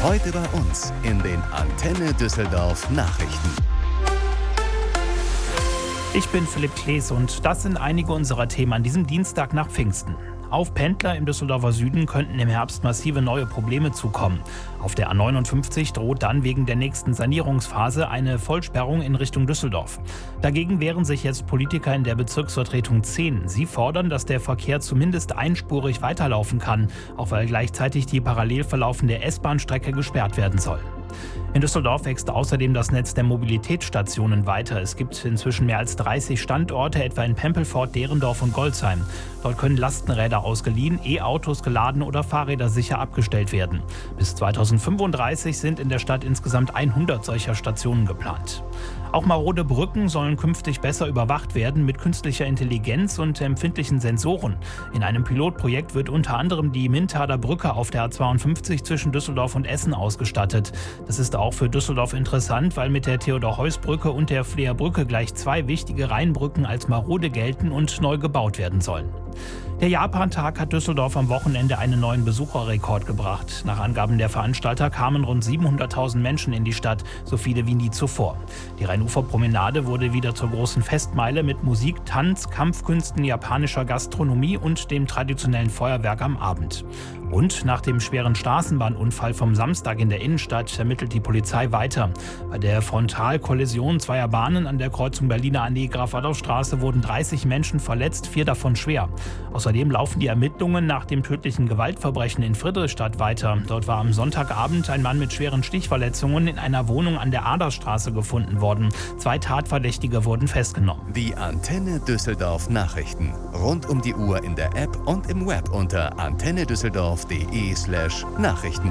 Heute bei uns in den Antenne Düsseldorf Nachrichten. Ich bin Philipp Klees und das sind einige unserer Themen an diesem Dienstag nach Pfingsten. Auf Pendler im Düsseldorfer Süden könnten im Herbst massive neue Probleme zukommen. Auf der A59 droht dann wegen der nächsten Sanierungsphase eine Vollsperrung in Richtung Düsseldorf. Dagegen wehren sich jetzt Politiker in der Bezirksvertretung 10. Sie fordern, dass der Verkehr zumindest einspurig weiterlaufen kann, auch weil gleichzeitig die parallel verlaufende S-Bahn-Strecke gesperrt werden soll. In Düsseldorf wächst außerdem das Netz der Mobilitätsstationen weiter. Es gibt inzwischen mehr als 30 Standorte, etwa in Pempelfort, Derendorf und Golzheim. Dort können Lastenräder ausgeliehen, E-Autos geladen oder Fahrräder sicher abgestellt werden. Bis 2035 sind in der Stadt insgesamt 100 solcher Stationen geplant. Auch marode Brücken sollen künftig besser überwacht werden mit künstlicher Intelligenz und empfindlichen Sensoren. In einem Pilotprojekt wird unter anderem die Mintader Brücke auf der A52 zwischen Düsseldorf und Essen ausgestattet. Das ist auch für Düsseldorf interessant, weil mit der Theodor-Heuss-Brücke und der Fleer-Brücke gleich zwei wichtige Rheinbrücken als marode gelten und neu gebaut werden sollen. Der Japan-Tag hat Düsseldorf am Wochenende einen neuen Besucherrekord gebracht. Nach Angaben der Veranstalter kamen rund 700.000 Menschen in die Stadt, so viele wie nie zuvor. Die Rheinuferpromenade wurde wieder zur großen Festmeile mit Musik, Tanz, Kampfkünsten, japanischer Gastronomie und dem traditionellen Feuerwerk am Abend. Und nach dem schweren Straßenbahnunfall vom Samstag in der Innenstadt ermittelt die Polizei weiter. Bei der Frontalkollision zweier Bahnen an der Kreuzung Berliner Allee Graf-Adolf-Straße wurden 30 Menschen verletzt, 4 davon schwer. Außerdem laufen die Ermittlungen nach dem tödlichen Gewaltverbrechen in Friedrichstadt weiter. Dort war am Sonntagabend ein Mann mit schweren Stichverletzungen in einer Wohnung an der Aderstraße gefunden worden. 2 Tatverdächtige wurden festgenommen. Die Antenne Düsseldorf Nachrichten. Rund um die Uhr in der App und im Web unter antennedüsseldorf.de/Nachrichten.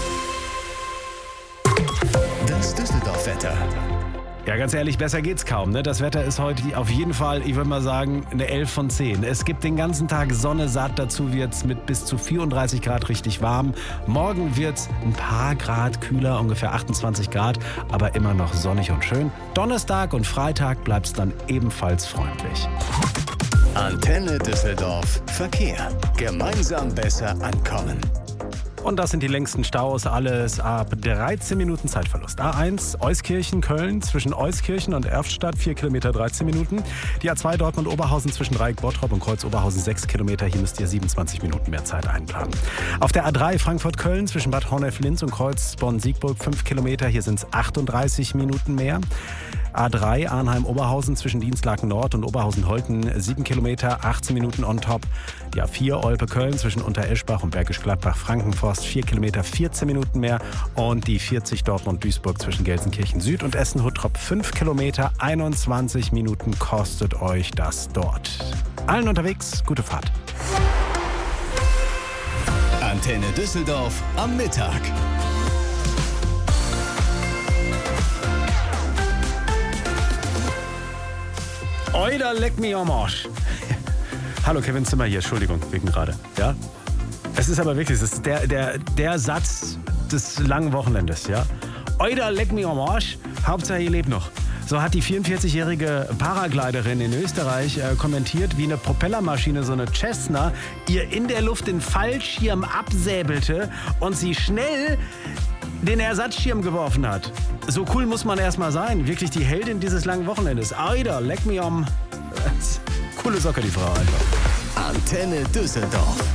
Das Düsseldorf-Wetter. Ja, ganz ehrlich, besser geht's kaum. Ne? Das Wetter ist heute auf jeden Fall, ich würde mal sagen, eine 11 von 10. Es gibt den ganzen Tag Sonne, satt. Dazu wird's mit bis zu 34 Grad richtig warm. Morgen wird's ein paar Grad kühler, ungefähr 28 Grad, aber immer noch sonnig und schön. Donnerstag und Freitag bleibt's dann ebenfalls freundlich. Antenne Düsseldorf Verkehr. Gemeinsam besser ankommen. Und das sind die längsten Staus, alles ab 13 Minuten Zeitverlust. A1 Euskirchen, Köln, zwischen Euskirchen und Erftstadt, 4 Kilometer, 13 Minuten. Die A2 Dortmund-Oberhausen zwischen Dreieck-Bottrop und Kreuz-Oberhausen, 6 Kilometer. Hier müsst ihr 27 Minuten mehr Zeit einplanen. Auf der A3 Frankfurt-Köln zwischen Bad Honnef-Linz und Kreuz-Bonn-Siegburg, 5 Kilometer. Hier sind es 38 Minuten mehr. A3 Arnheim-Oberhausen zwischen Dienstlaken Nord und Oberhausen-Holten, 7 Kilometer, 18 Minuten on top. Die A4 Olpe-Köln zwischen Untereschbach und Bergisch Gladbach-Frankenforst, 4 Kilometer, 14 Minuten mehr. Und die 40 Dortmund-Duisburg zwischen Gelsenkirchen Süd und Essen-Huttrop, 5 Kilometer, 21 Minuten kostet euch das dort. Allen unterwegs, gute Fahrt. Antenne Düsseldorf am Mittag. Oida, leck mich am Arsch. Hallo, Kevin Zimmer hier, Entschuldigung, wegen gerade. Ja? Es ist aber wirklich, es ist der Satz des langen Wochenendes, ja? Oida, leck mich am Arsch, Hauptsache ihr lebt noch. So hat die 44-jährige Paragliderin in Österreich kommentiert, wie eine Propellermaschine, so eine Cessna, ihr in der Luft den Fallschirm absäbelte und sie schnell den Ersatzschirm geworfen hat. So cool muss man erstmal sein. Wirklich die Heldin dieses langen Wochenendes. Aida, leck mich am... Coole Socke, die Frau einfach. Antenne Düsseldorf.